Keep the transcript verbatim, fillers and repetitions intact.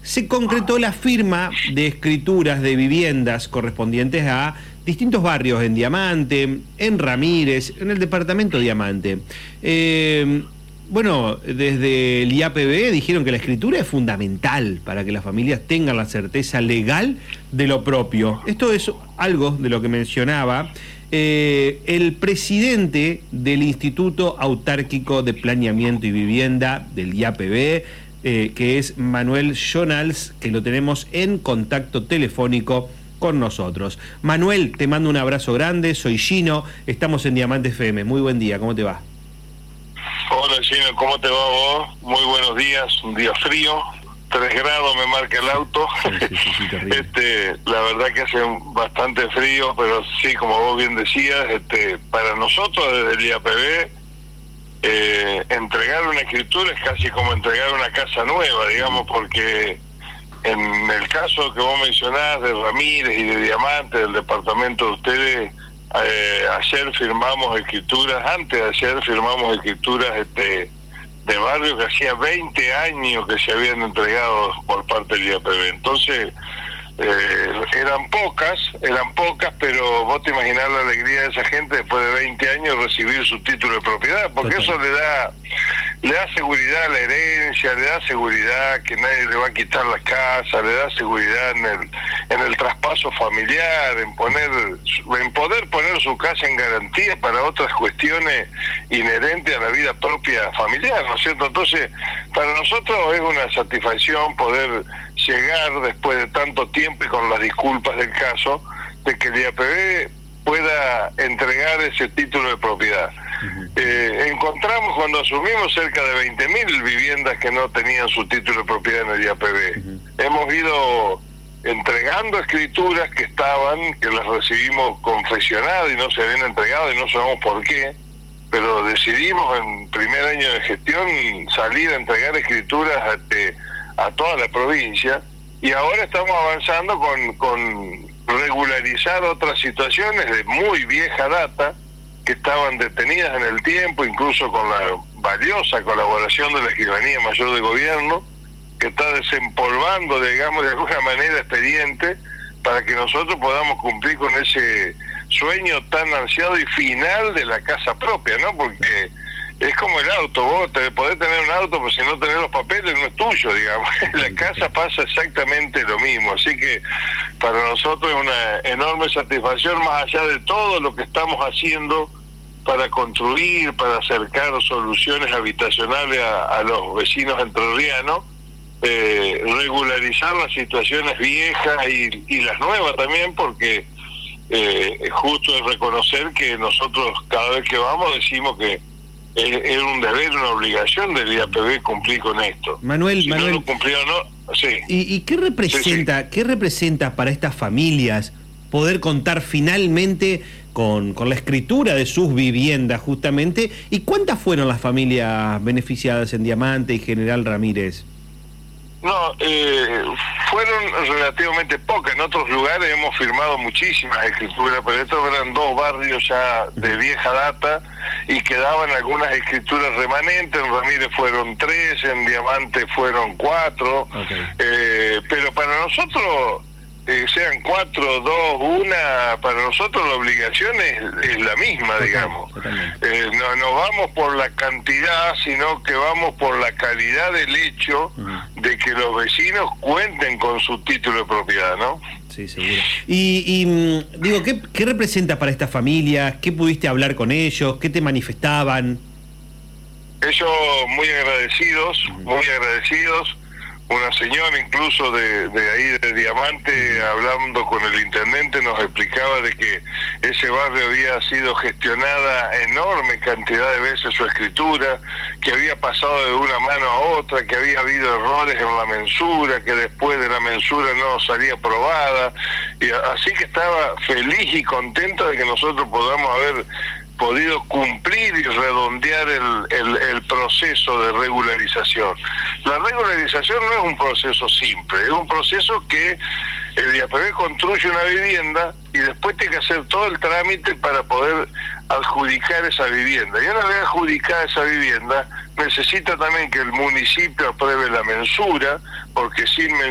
se concretó la firma de escrituras de viviendas correspondientes a distintos barrios en Diamante, en Ramírez, en el departamento Diamante. Eh, bueno, desde el I A P B dijeron que la escritura es fundamental para que las familias tengan la certeza legal de lo propio. Esto es algo de lo que mencionaba eh, el presidente del Instituto Autárquico de Planeamiento y Vivienda del I A P B, eh, que es Manuel Jonals, que lo tenemos en contacto telefónico con nosotros. Manuel, te mando un abrazo grande, soy Gino, estamos en Diamante F M. Muy buen día, ¿cómo te va? Hola Gino, ¿cómo te va vos? Muy buenos días, un día frío, tres grados me marca el auto. Sí, sí, sí, sí, este, la verdad que hace bastante frío, pero sí, como vos bien decías, este, para nosotros desde el I A P B, eh, entregar una escritura es casi como entregar una casa nueva, digamos, porque en el caso que vos mencionás de Ramírez y de Diamante, del departamento de ustedes, eh, ayer firmamos escrituras, antes de ayer firmamos escrituras este, de barrios que hacía veinte años que se habían entregado por parte del I A P B. Entonces, eh, eran pocas, eran pocas, pero vos te imaginás la alegría de esa gente después de veinte años recibir su título de propiedad, porque Total. eso le da le da seguridad a la herencia, le da seguridad que nadie le va a quitar la casa, le da seguridad en el en el traspaso familiar, en poner en poder poner su casa en garantía para otras cuestiones inherentes a la vida propia familiar, ¿no es cierto? Entonces, para nosotros es una satisfacción poder llegar después de tanto tiempo y con las disculpas del caso, de que el I A P B pueda entregar ese título de propiedad. Uh-huh. Eh, encontramos cuando asumimos cerca de veinte mil viviendas que no tenían su título de propiedad en el I A P B. Uh-huh. Hemos ido entregando escrituras que estaban, que las recibimos confesionadas y no se habían entregado y no sabemos por qué, pero decidimos en primer año de gestión salir a entregar escrituras a, a toda la provincia, y ahora estamos avanzando con, con regularizar otras situaciones de muy vieja data que estaban detenidas en el tiempo, incluso con la valiosa colaboración de la Escribanía Mayor de Gobierno, que está desempolvando, digamos, de alguna manera expediente para que nosotros podamos cumplir con ese sueño tan ansiado y final de la casa propia, ¿no? Porque es como el auto, vos te podés tener un auto, pero si no tenés los papeles no es tuyo, digamos. En la casa pasa exactamente lo mismo, así que para nosotros es una enorme satisfacción, más allá de todo lo que estamos haciendo para construir, para acercar soluciones habitacionales a, a los vecinos entrerrianos, eh, regularizar las situaciones viejas y, y las nuevas también, porque eh, justo es reconocer que nosotros cada vez que vamos decimos que es un deber, una obligación del I A P B cumplir con esto. Manuel, si Manuel, no lo cumplió, no, sí. ¿Y, y qué representa, sí, sí. qué representa para estas familias poder contar finalmente con, con la escritura de sus viviendas justamente? ¿Y cuántas fueron las familias beneficiadas en Diamante y General Ramírez? No, eh, fueron relativamente pocas. En otros lugares hemos firmado muchísimas escrituras, pero estos eran dos barrios ya de vieja data y quedaban algunas escrituras remanentes. En Ramírez fueron tres, en Diamante fueron cuatro. Okay. Eh, pero para nosotros, eh, sean cuatro, dos, una, para nosotros la obligación es, es la misma, digamos. Eh, no, no vamos por la cantidad, sino que vamos por la calidad del hecho uh-huh. de que los vecinos cuenten con su título de propiedad, ¿no? Sí, seguro. Y, y digo, ¿qué, ¿qué representa para estas familias? ¿Qué pudiste hablar con ellos? ¿Qué te manifestaban? Ellos muy agradecidos, uh-huh. muy agradecidos. Una señora incluso de, de ahí de Diamante, hablando con el intendente, nos explicaba de que ese barrio había sido gestionada enorme cantidad de veces su escritura, que había pasado de una mano a otra, que había habido errores en la mensura, que después de la mensura no salía aprobada, y así que estaba feliz y contenta de que nosotros podamos haber podido cumplir y redondear el, el, el proceso de regularización. La regularización no es un proceso simple, es un proceso que el I A P B construye una vivienda y después tiene que hacer todo el trámite para poder adjudicar esa vivienda. Y una vez adjudicada esa vivienda, necesita también que el municipio apruebe la mensura, porque sin